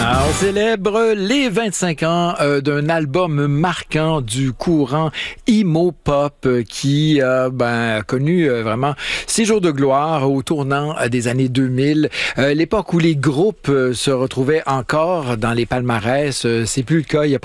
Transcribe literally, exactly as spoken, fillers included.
On célèbre les vingt-cinq ans euh, d'un album marquant du courant emo pop euh, qui euh, ben, a connu euh, vraiment ses jours de gloire au tournant euh, des années deux mille. Euh, l'époque où les groupes euh, se retrouvaient encore dans les palmarès, euh, c'est plus le cas. Il y a